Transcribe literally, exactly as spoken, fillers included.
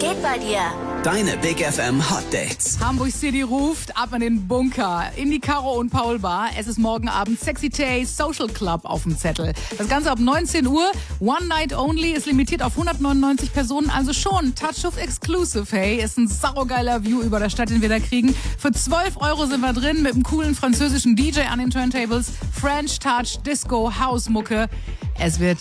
geht bei dir? Deine Big F M Hot Dates. Hamburg City ruft ab in den Bunker, in die Caro und Paul Bar. Es ist morgen Abend Sexy Tay Social Club auf dem Zettel. Das Ganze ab neunzehn Uhr. One Night Only, ist limitiert auf hundertneunundneunzig Personen, also schon Touch of Exclusive, hey. Ist ein saugeiler View über der Stadt, den wir da kriegen. Für zwölf Euro sind wir drin mit einem coolen französischen D J an den Turntables. French Touch, Disco, House-Mucke. Es wird